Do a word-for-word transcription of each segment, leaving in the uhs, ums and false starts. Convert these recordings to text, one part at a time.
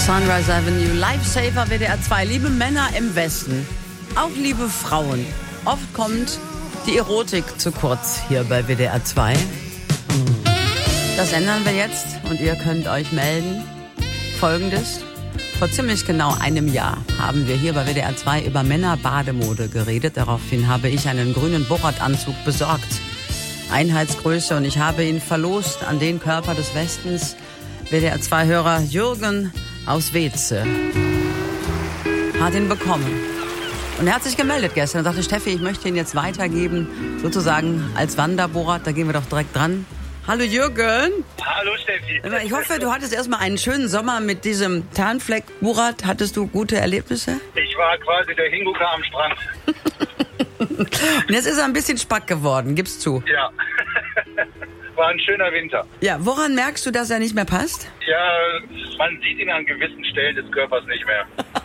Sunrise Avenue, Lifesaver, W D R zwei. Liebe Männer im Westen, auch liebe Frauen. Oft kommt die Erotik zu kurz hier bei W D R zwei. Das ändern wir jetzt und ihr könnt euch melden. Folgendes: Vor ziemlich genau einem Jahr haben wir hier bei W D R zwei über Männerbademode geredet. Daraufhin habe ich einen grünen Borat-Anzug besorgt. Einheitsgröße, und ich habe ihn verlost an den Körper des Westens. W D R zwei-Hörer Jürgen aus Weeze hat ihn bekommen. Und er hat sich gemeldet gestern und sagte, Steffi, ich möchte ihn jetzt weitergeben, sozusagen als Wanderborat. Da gehen wir doch direkt dran. Hallo Jürgen. Hallo Steffi. Ich hoffe, du hattest erstmal einen schönen Sommer mit diesem Tarnfleck-Borat. Hattest du gute Erlebnisse? Ich war quasi der Hingucker am Strand. Und jetzt ist er ein bisschen spack geworden, gib's zu. Ja, war ein schöner Winter. Ja, woran merkst du, dass er nicht mehr passt? Ja, man sieht ihn an gewissen Stellen des Körpers nicht mehr.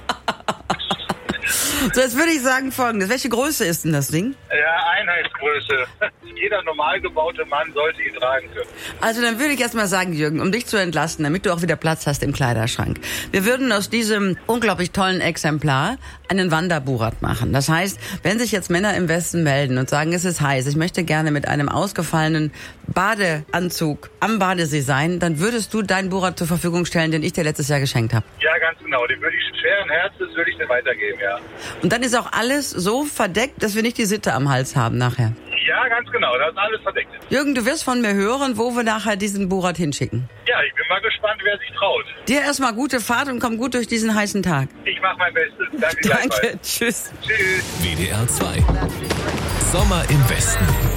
So, jetzt würde ich sagen Folgendes. Welche Größe ist denn das Ding? Ja, Einheitsgröße. Jeder normal gebaute Mann sollte ihn tragen können. Also dann würde ich erst mal sagen, Jürgen, um dich zu entlasten, damit du auch wieder Platz hast im Kleiderschrank. Wir würden aus diesem unglaublich tollen Exemplar einen Wanderborat machen. Das heißt, wenn sich jetzt Männer im Westen melden und sagen, es ist heiß, ich möchte gerne mit einem ausgefallenen Badeanzug am Badesee sein, dann würdest du deinen Borat zur Verfügung stellen, den ich dir letztes Jahr geschenkt habe. Ja, ganz genau. Den würde ich schweren Herzens würde ich dir weitergeben, ja. Und dann ist auch alles so verdeckt, dass wir nicht die Sitte am Hals haben nachher. Ja, ganz genau. Das ist alles verdeckt. Jürgen, du wirst von mir hören, wo wir nachher diesen Borat hinschicken. Ja, ich bin mal gespannt, wer sich traut. Dir erstmal gute Fahrt und komm gut durch diesen heißen Tag. Ich mache mein Bestes. Danke Danke, gleichfalls. tschüss. Tschüss. W D R zwei. Sommer im Westen.